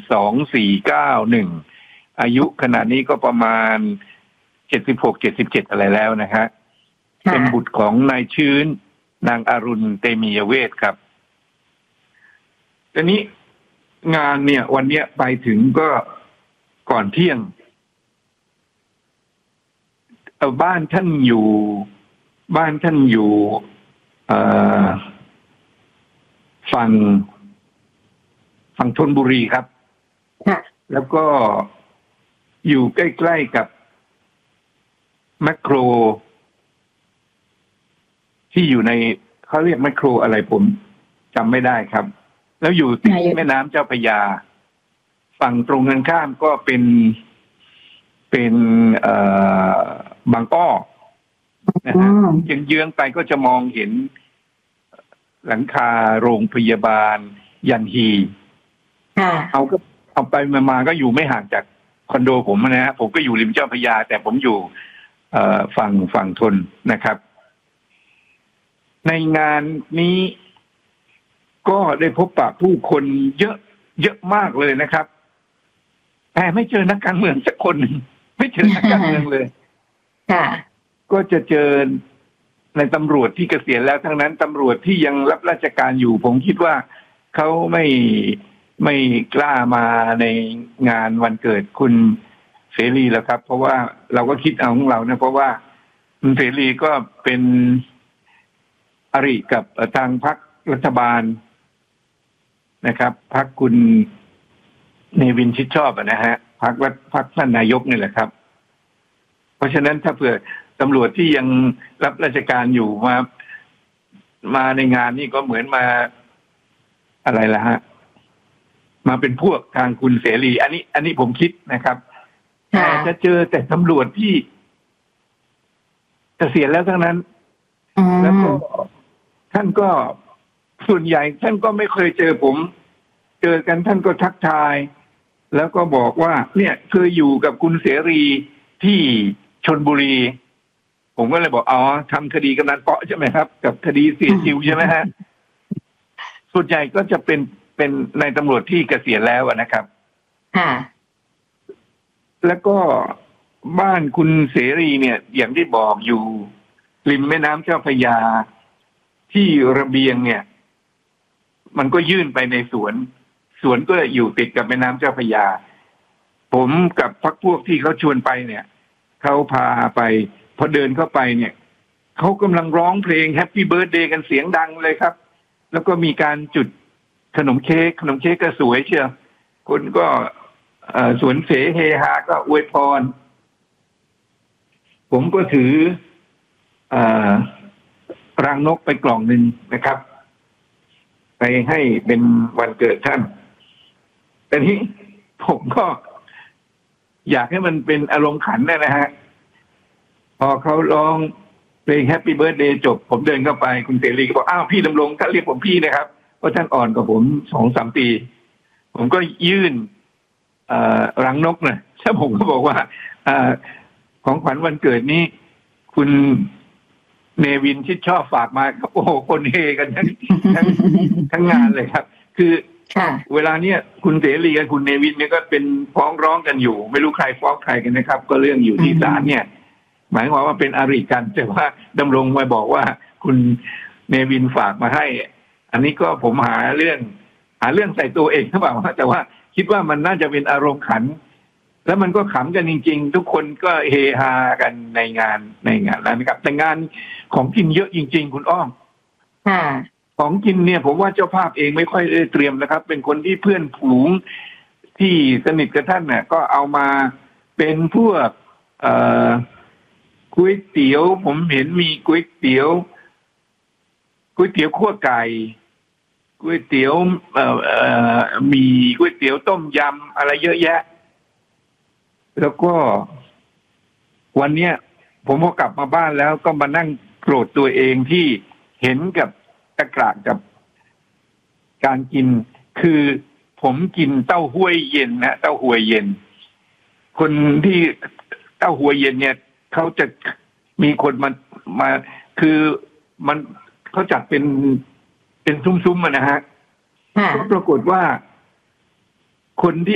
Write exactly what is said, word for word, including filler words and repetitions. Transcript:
สองสี่เก้าหนึ่งอายุขณะนี้ก็ประมาณเจ็ดสิบหกเจ็ดสิบเจ็ดอะไรแล้วนะฮะเป็นบุตรของนายชื้นนางอรุณเตมียเวทครับทีนี้งานเนี่ยวันเนี้ยไปถึงก็ก่อนเที่ยงเอาบ้านท่านอยู่บ้านท่านอยู่ฝั่งฝั่งธนบุรีครับแล้วก็อยู่ใกล้ๆกับแมคโครที่อยู่ในเขาเรียกแมคโครอะไรผมจำไม่ได้ครับแล้วอยู่ติดแม่น้ำเจ้าพระยาฝั่งตรงกันข้ามก็เป็นเป็นเอ่อบางอ้อนะฮะเยื้องๆไปก็จะมองเห็นหลังคาโรงพยาบาลยันฮีเอาก็เอาไปมาก็อยู่ไม่ห่างจากคอนโดผมนะฮะผมก็อยู่ริมเจ้าพระยาแต่ผมอยู่เอ่อฝั่งฝั่งทนนะครับในงานนี้ก็ได้พบปะผู้คนเยอะเยอะมากเลยนะครับแต่ไม่เจอนักการเมืองสักคนหนึ่งไม่เจอนักการเมืองเลยค่ะก็จะเจอในตำรวจที่เกษียณแล้วทั้งนั้นตำรวจที่ยังรับราชการอยู่ผมคิดว่าเขาไม่ไม่กล้ามาในงานวันเกิดคุณเสรีแล้วครับเพราะว่าเราก็คิดเอาของเรานะเพราะว่าคุณเสรีก็เป็นอริกับทางพรรครัฐบาลนะครับพรรคคุณเนวินชิดชอบนะฮะพรรครัฐพรรคท่านนายกนี่แหละครับเพราะฉะนั้นถ้าเผื่อตำรวจที่ยังรับราชการอยู่มามาในงานนี่ก็เหมือนมาอะไรล่ะฮะมาเป็นพวกทางคุณเสรีอันนี้อันนี้ผมคิดนะครับแต่จะเจอแต่ตำรวจที่เกษียณแล้วทั้งนั้นแล้วก็ท่านก็ส่วนใหญ่ท่านก็ไม่เคยเจอผมเจอกันท่านก็ทักทายแล้วก็บอกว่าเนี่ยเคยอยู่กับคุณเสรีที่ชลบุรีผมก็เลยบอกอ๋อทำคดีกำนันเปาะใช่ไหมครับกับคดีเสียจิวใช่ไหมฮะส่วนใหญ่ก็จะเป็นเป็นนายตำรวจที่เกษียณแล้วนะครับค่ะแล้วก็บ้านคุณเสรีเนี่ยอย่างที่บอกอยู่ริมแม่น้ำเจ้าพระยาที่ระเบียงเนี่ยมันก็ยื่นไปในสวนสวนก็อยู่ติดกับแม่น้ำเจ้าพระยาผมกับพรรคพวกที่เขาชวนไปเนี่ยเขาพาไปพอเดินเข้าไปเนี่ยเขากำลังร้องเพลงแฮปปี้เบิร์ธเดย์กันเสียงดังเลยครับแล้วก็มีการจุดขนมเค้กขนมเค้กก็สวยเชียวคนก็สวนเสเฮฮาก็อวยพรผมก็ถือรังนกไปกล่องหนึ่งนะครับไปให้เป็นวันเกิดท่านแต่นี้ผมก็อยากให้มันเป็นอารมณ์ขันนะฮะพอเขาร้องเพลง Happy Birthday จบผมเดินเข้าไปคุณเสรีก็บอกอ้าวพี่ดำรงท่านเรียกผมพี่นะครับเพราะท่านอ่อนกว่าผมสองสามปีผมก็ยื่นรังนกนะแล้วผมก็บอกว่าของขวัญวันเกิดนี้คุณเนวินชิดชอบฝากมาครับโอ้โหคนเฮกันทั้งทั้งทั้งงานเลยครับคือเวลาเนี้ยคุณเสรีกับคุณเนวินเนี่ยก็เป็นฟ้องร้องกันอยู่ไม่รู้ใครฟ้องใครกันนะครับก็เรื่องอยู่ที่ศาลเนี่ยหมายความว่าเป็นอริกันแต่ว่าดำรงมาบอกว่าคุณเนวินฝากมาให้อันนี้ก็ผมหาเรื่องหาเรื่องใส่ตัวเองหรือเปล่าแต่ว่าคิดว่ามันน่าจะเป็นอารมณ์ขันแล้วมันก็ขำกันจริงๆทุกคนก็เฮฮากันในงานในงานนั้นครับแต่งานของกินเยอะจริงๆคุณอ้อมของกินเนี่ยผมว่าเจ้าภาพเองไม่ค่อยได้เตรียมนะครับเป็นคนที่เพื่อนฝูงที่สนิทกับท่านเนี่ยก็เอามาเป็นพวกเอ่อก๋วยเตี๋ยวผมเห็นมีก๋วยเตี๋ยวก๋วยเตี๋ยวคั่วไก่ก๋วยเตี๋ยวเอ่อเอ่อมีก๋วยเตี๋ยวต้มยำอะไรเยอะแยะแล้วก็วันเนี้ยผมพอกลับมาบ้านแล้วก็มานั่งโกรธตัวเองที่เห็นกับตะกร้ากับการกินคือผมกินเต้าหู้เย็นนะเต้าหู้เย็นคนที่เต้าหู้เย็นเนี่ยเขาจะมีคนมามาคือมันเขาจัดเป็นเป็นซุ้มๆนะฮะปรากฏว่าคนที่